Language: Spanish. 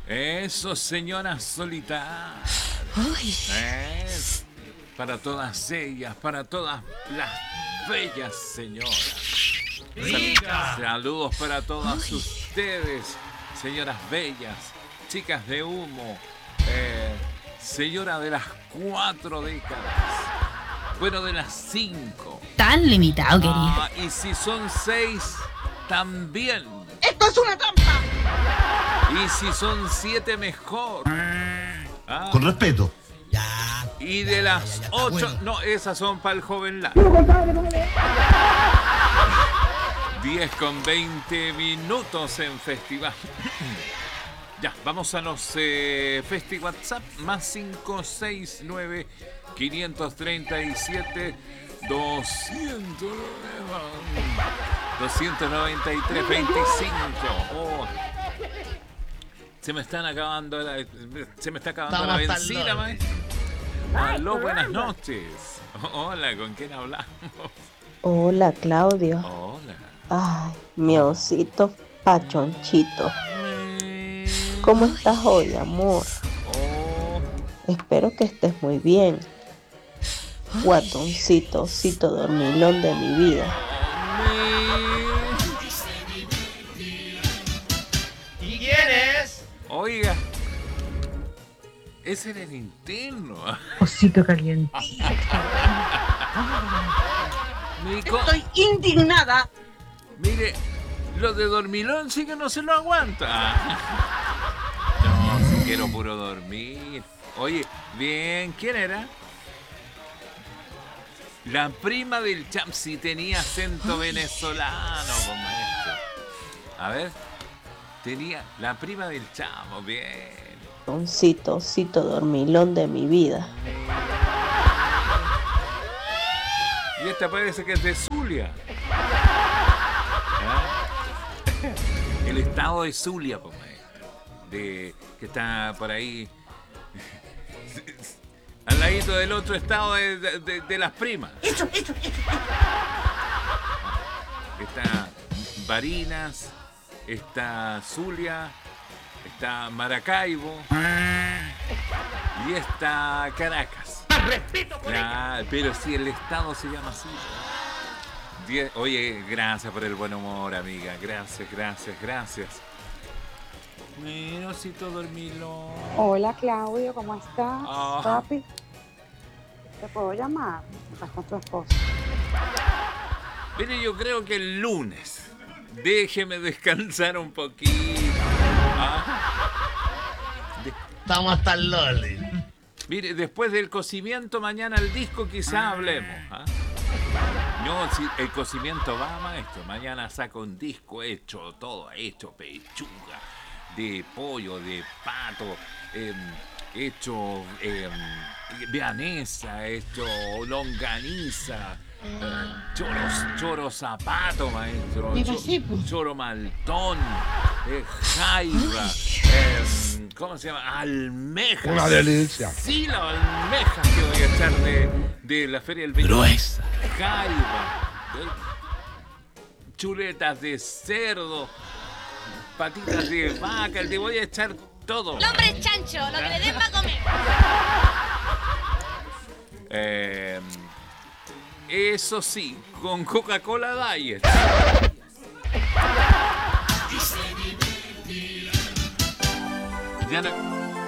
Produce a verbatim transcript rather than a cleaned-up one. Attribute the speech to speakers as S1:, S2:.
S1: Eso, señora Solita. Es para todas ellas, para todas las bellas señoras.
S2: ¡Rica!
S1: Saludos para todas ustedes, señoras bellas, chicas de humo, eh, señora de las cuatro décadas, bueno, de las cinco.
S3: Tan limitado, querido.
S1: Ah, y si son seis, también.
S4: ¡Esto es una trampa!
S1: Y si son siete, mejor. Ah.
S2: Con respeto.
S1: Y de las ocho, no, esas son para el joven la. diez con veinte minutos en festival. Ya, vamos a los eh, Festi WhatsApp. Más cinco seis nueve, quinientos treinta y siete, doscientos noventa y tres, veinticinco. Oh. Se me están acabando la, se me está acabando
S2: Estamos
S1: la
S2: hasta
S1: benzina,
S2: el
S1: maestro. Aló, buenas noches. Hola, ¿con quién hablamos?
S5: Hola, Claudio.
S1: Hola.
S5: Ay, mi osito pachonchito. ¿Cómo estás hoy, amor?
S1: Oh,
S5: Espero que estés muy bien. Guatoncito, osito dormilón de mi vida.
S2: ¿Y quién es?
S1: oiga, ese era el interno.
S3: Osito caliente.
S1: Mico,
S4: Estoy indignada.
S1: mire, lo de dormilón sí que no se lo aguanta. No, si quiero puro dormir. Oye, bien, ¿quién era? La prima del champ, si tenía acento venezolano, pues, maestro. A ver, tenía la prima del chamo, bien.
S5: Guatoncito, osito dormilón de mi vida.
S1: Y esta parece que es de Zulia. ¿Ah? El estado de Zulia, pues, maestro. De, que está por ahí. Al ladito del otro estado de, de, de, de las primas.
S4: Eso, eso, eso.
S1: Está Barinas, está Zulia, está Maracaibo y está Caracas.
S4: Respeto por ella.
S1: Claro, pero si el estado se llama así. Die- Oye, gracias por el buen humor, amiga. Gracias, gracias, gracias. Mi osito dormilón.
S6: Hola Claudio, ¿cómo estás?
S1: Ah.
S6: Papi, ¿te puedo llamar? Estás con tu esposa.
S1: Mire, yo creo que el lunes. Déjeme descansar un poquito. Ah. De-
S2: Estamos hasta el loli.
S1: Mire, después del cocimiento, mañana el disco quizá hablemos. ¿Ah? No, si el cocimiento va, maestro. Mañana saco un disco hecho, todo hecho, pechuga, de pollo, de pato, eh, hecho eh, vianesa, hecho longaniza, eh, choros, choro zapato, maestro,
S4: Me
S1: cho-
S4: pasé, pues.
S1: choro maltón, eh, jaiba, eh, ¿cómo se llama? Almejas.
S2: Una delicia.
S1: Sí, la almeja que voy a echar de, de la feria del veintiuno.
S2: Gruesa.
S1: Jaiba, eh, chuletas de cerdo, patitas de vaca, te voy a echar todo.
S7: El hombre es chancho, lo que le den va a comer.
S1: Eh, eso sí, con Coca-Cola Diet. Ya no,